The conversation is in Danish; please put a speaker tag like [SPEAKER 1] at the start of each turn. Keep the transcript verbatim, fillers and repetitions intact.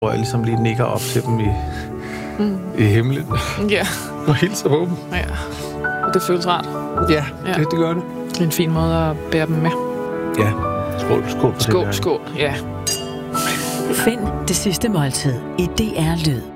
[SPEAKER 1] hvor jeg ligesom lige nikker op til dem i, mm. i himlen.
[SPEAKER 2] Ja.
[SPEAKER 1] Og hilser på dem.
[SPEAKER 2] Ja. Og det føles rart.
[SPEAKER 1] Ja, ja. Det, det gør det.
[SPEAKER 2] Det er en fin måde at bære dem med.
[SPEAKER 1] Ja. Skål, skål.
[SPEAKER 2] Skål, skål, ja.
[SPEAKER 3] Find Det sidste måltid i D R Lyd.